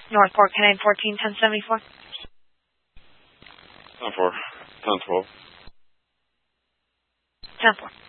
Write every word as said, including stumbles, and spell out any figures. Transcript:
Northport, Canadian fourteen, ten seventy-four. ten four, ten twelve. ten four.